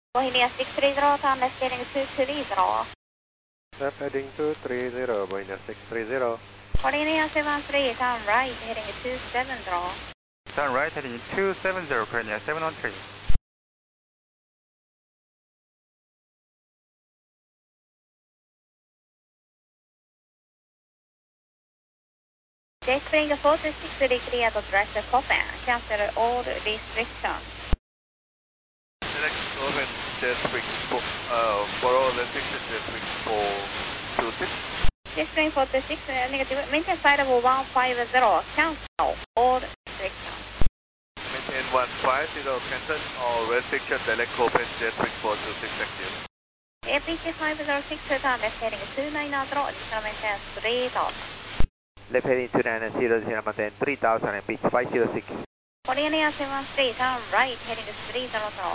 Bohemia 630, turn left heading 230. Left heading 230, Bohemia 630. Bohemia 73, turn right heading 270. Turn right heading 270, Korea 713. J-Spring 426, clear to direct the Copen. Cancel all restrictions. Select open J-Spring for all restrictions, J-Spring 426. J-Spring 426, negative. Maintain side of 150, cancel all restrictions. Maintain 150, cancel all restrictions, select open J-Spring 426, active. APC 506, turn left heading 290, additional maintain 3000. Left heading 290, additional maintain 3000 and pitch 506. Bohemia 73, turn right heading 300.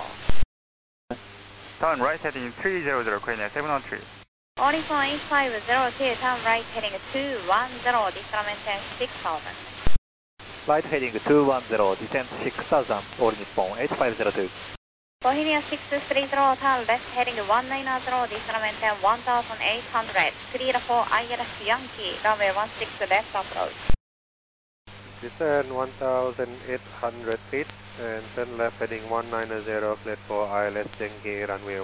Turn right heading 300, Korea 713. Orion 8502, turn right heading 210, additional maintain 6000. Right heading 210, descent 6000, all Nippon 8502. Bohemia 630, turn left heading 190, additional maintain 1800. Clear for ILS Yankee, runway 16 left approach. Descend 1800 feet and turn left heading 190, cleared for ILS Yankee, runway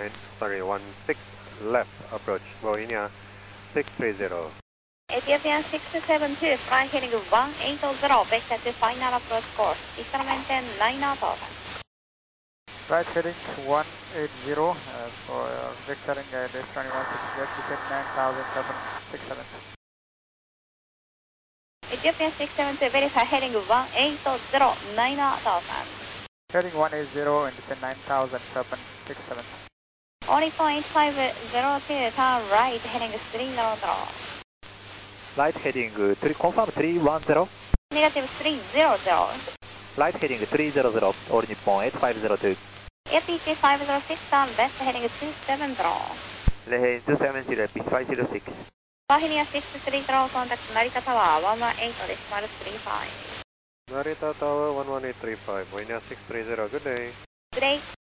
16 left approach, Bohemia 630. Ethiopian 672, fly heading 180, vector to final approach course, additional maintain 9000. Right heading 180 for vectoring descending 16, descend 900767. Ethiopian 672, verify heading 180, 9000. Heading 180 and descend 900767. Orion 8502, turn right heading 300. Right heading, confirm 310. Negative 300. Right heading 300, all Nippon 8502. APC 506, turn left heading 270. Left heading 270, pitch 506. Bohemia 630, contact Narita Tower 118.35. Narita Tower 11835, Bohemia 630, good day. Good day.